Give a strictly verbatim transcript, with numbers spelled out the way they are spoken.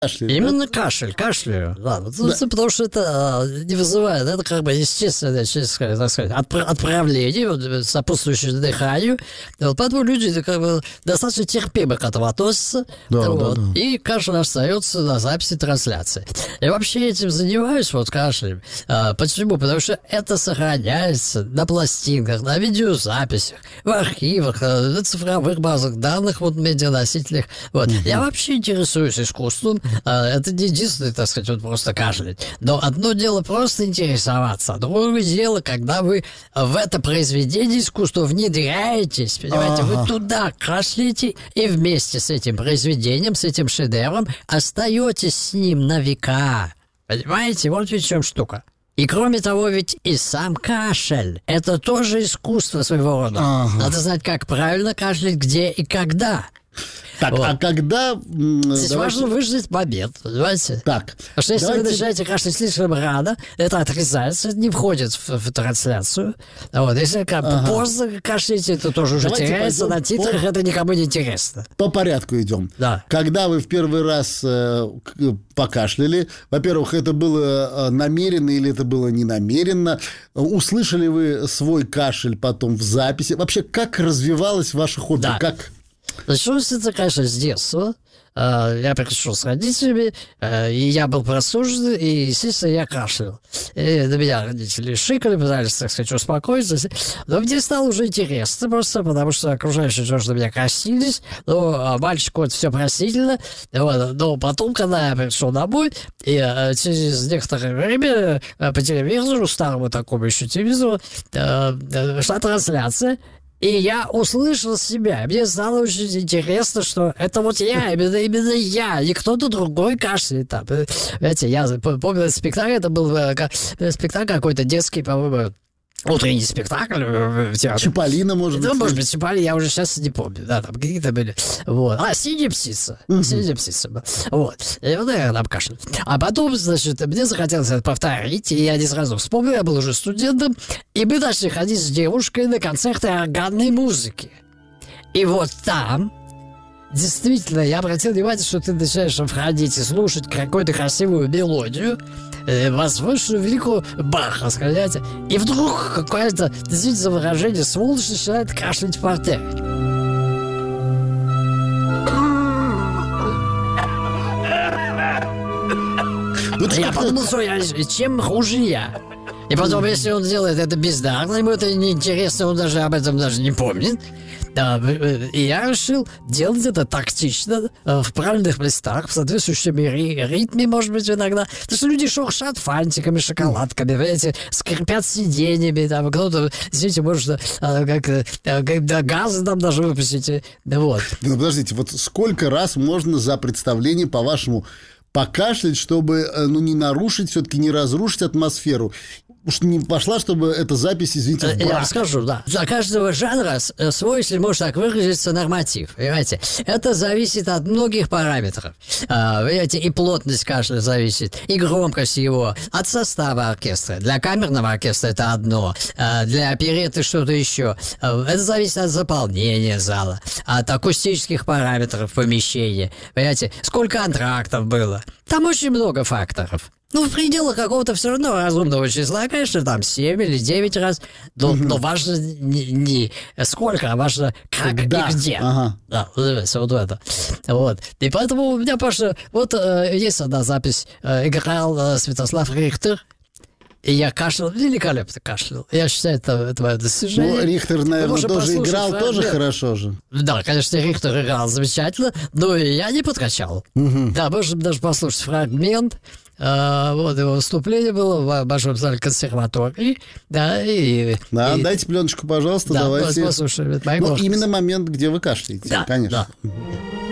Кашель, Именно да? кашель, кашляю. Да, да. Да. Потому что это не вызывает, это как бы естественное, так сказать, отпра- отправление, вот, сопутствующее дыханию. Вот, поэтому люди как бы достаточно терпимо к этому относятся. Да, вот, да, да. И кашель остается на записи трансляции. Я вообще этим занимаюсь, вот кашлем. А, почему? Потому что это сохраняется на пластинках, на видеозаписях, в архивах, на цифровых базах данных, вот медианосителях. Вот. Угу. Я вообще интересуюсь искусством. Это не единственное, так сказать, вот просто кашлять. Но одно дело просто интересоваться, а другое дело, когда вы в это произведение искусства внедряетесь, понимаете, ага. вы туда кашляете и вместе с этим произведением, с этим шедевром остаетесь с ним на века. Понимаете, вот ведь в чем штука. И кроме того, ведь и сам кашель – это тоже искусство своего рода. Ага. Надо знать, как правильно кашлять, где и когда. Так, вот. А когда... Здесь давайте... важно выждать момент, понимаете? Так. Потому что если давайте... вы начинаете кашлять слишком рано, это отрезается, это не входит в, в трансляцию. Вот. Если ага. поздно кашляете, это тоже уже давайте теряется на титрах, по... это никому не интересно. По порядку идем. Да. Когда вы в первый раз э, покашляли, во-первых, это было намеренно или это было не намеренно? Услышали вы свой кашель потом в записи? Вообще, как развивалось ваше хобби? Да. Как... Началось это, конечно, с детства. Я пришел с родителями, и я был простужен, и, естественно, я кашлял. И на меня родители шикали, пытались, так сказать, успокоиться. Но мне стало уже интересно просто, потому что окружающие тоже на меня косились. Ну, мальчику это все простительно. Вот. Но потом, когда я пришел домой, и через некоторое время по телевизору, старому такому еще телевизору, шла трансляция. И я услышал себя. Мне стало очень интересно, что это вот я, именно, именно я, и кто-то другой кашляет там. Знаете, я помню этот спектакль, это был спектакль какой-то детский, по-моему, утренний спектакль в театре. Чиполлино, может быть. Ну, может быть, Чиполлино, я уже сейчас не помню. Да, там какие-то были. Вот. А, «Синяя птица». Uh-huh. «Синяя птица». Вот. И вот я там кашлял. А потом, значит, мне захотелось это повторить, и я не сразу вспомнил, я был уже студентом, и мы начали ходить с девушкой на концерты органной музыки. И вот там... Действительно, я обратил внимание, что ты начинаешь входить и слушать какую-то красивую мелодию, э, возвышенную, великую Баха, сказать, и вдруг какое-то действительно выражение сволочь начинает кашлять в портере. Я подумал, что я, чем хуже я. И потом, если он делает это бездарно, ему это неинтересно, он даже об этом даже не помнит. Да, и я решил делать это тактично, в правильных местах, в соответствующем ритме, может быть, иногда. Потому что люди шуршат фантиками, шоколадками, понимаете, скрипят сиденьями, там, кто-то, извините, может, как, как да, газы там даже выпустить. Вот. Ну, подождите, вот сколько раз можно за представление, по-вашему, покашлять, чтобы, ну, не нарушить, все-таки не разрушить атмосферу? Уж не пошла, чтобы эта запись, извините, в брак. Я расскажу, да. Для каждого жанра свой, если можно так выразиться, норматив. Понимаете? Это зависит от многих параметров. Понимаете, и плотность кашля зависит, и громкость его, от состава оркестра. Для камерного оркестра это одно, для оперетты что-то еще. Это зависит от заполнения зала, от акустических параметров помещения. Понимаете, сколько антрактов было. Там очень много факторов. Ну, в пределах какого-то все равно разумного числа, конечно, там семь или девять раз, но, mm-hmm. но важно не, не сколько, а важно как да. и где. Ага. Да, вот это. Вот. И поэтому у меня, Паша, вот э, есть одна запись, э, играл э, Святослав Рихтер, и я кашлял, великолепно кашлял. Я считаю, это, это мое достижение. Ну, Рихтер, наверное, тоже играл, фрагмент. Тоже хорошо же. Да, конечно, Рихтер играл замечательно, но и я не подкачал. Mm-hmm. Да, можем даже послушать фрагмент. Uh, вот его выступление было в Большом зале консерватории. Да, и, да и... дайте пленочку, пожалуйста, да, давайте. Послушаем. Ну, именно момент, где вы кашляете, да, конечно. Да.